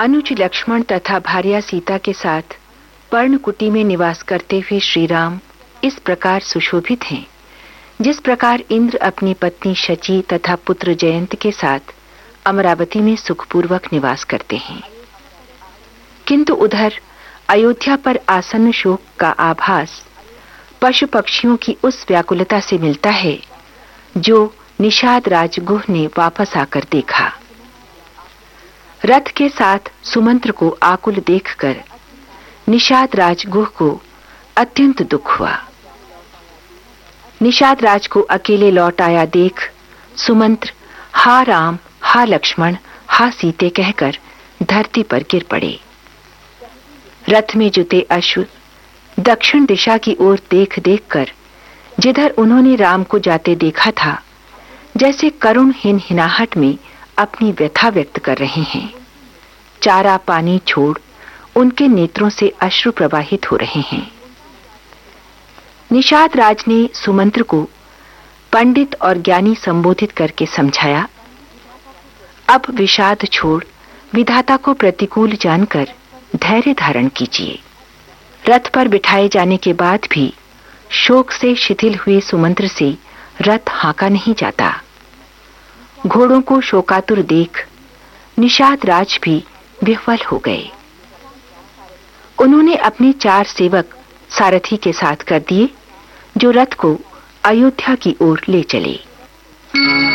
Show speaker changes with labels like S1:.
S1: अनुज लक्ष्मण तथा भार्या सीता के साथ पर्णकुटी में निवास करते हुए श्री राम इस प्रकार सुशोभित हैं, जिस प्रकार इंद्र अपनी पत्नी शची तथा पुत्र जयंत के साथ अमरावती में सुखपूर्वक निवास करते हैं। किंतु उधर अयोध्या पर आसन्न शोक का आभास पशु पक्षियों की उस व्याकुलता से मिलता है जो निषाद राजगुह ने वापस आकर देखा। रथ के साथ सुमंत्र को आकुल देखकर निषाद राजगुह को अत्यंत दुख हुआ। निषाद राज को अकेले लौट आया देख सुमंत्र हा राम, हा लक्ष्मण, हा सीते कहकर धरती पर गिर पड़े। रथ में जुते अश्व दक्षिण दिशा की ओर देख देखकर जिधर उन्होंने राम को जाते देखा था, जैसे करुण हिनहिनाहट में अपनी व्यथा व्यक्त कर रहे हैं। चारा पानी छोड़ उनके नेत्रों से अश्रु प्रवाहित हो रहे हैं। निषाद राज ने सुमंत्र को पंडित और ज्ञानी संबोधित करके समझाया, अब विषाद छोड़ विधाता को प्रतिकूल जानकर धैर्य धारण कीजिए। रथ पर बिठाए जाने के बाद भी शोक से शिथिल हुए सुमंत्र से रथ हाँका नहीं जाता। घोड़ों को शोकातुर देख निषाद राज भी विह्वल हो गए। उन्होंने अपने 4 सेवक सारथी के साथ कर दिए, जो रथ को अयोध्या की ओर ले चले।